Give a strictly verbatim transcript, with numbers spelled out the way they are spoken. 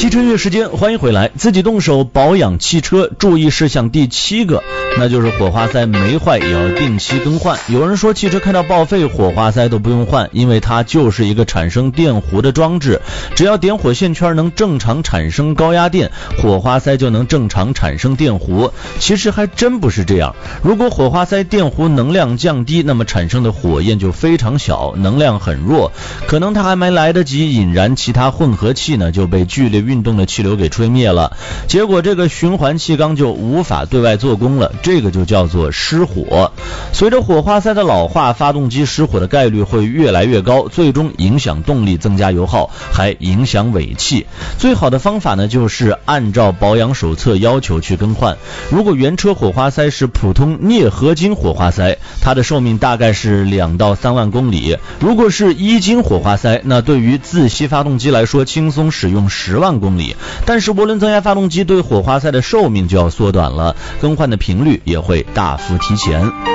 汽车月时间，欢迎回来。自己动手保养汽车注意事项第七个，那就是火花塞没坏也要定期更换。有人说汽车开到报废火花塞都不用换，因为它就是一个产生电弧的装置，只要点火线圈能正常产生高压电，火花塞就能正常产生电弧。其实还真不是这样，如果火花塞电弧能量降低，那么产生的火焰就非常小，能量很弱，可能它还没来得及引燃其他混合气呢，就被剧烈运动的气流给吹灭了，结果这个循环气缸就无法对外做功了，这个就叫做失火。随着火花塞的老化，发动机失火的概率会越来越高，最终影响动力，增加油耗，还影响尾气。最好的方法呢，就是按照保养手册要求去更换。如果原车火花塞是普通镍合金火花塞，它的寿命大概是两到三万公里。如果是一金火花塞，那对于自吸发动机来说，轻松使用十万公里。但是涡轮增压发动机对火花塞的寿命就要缩短了，更换的频率也会大幅提前。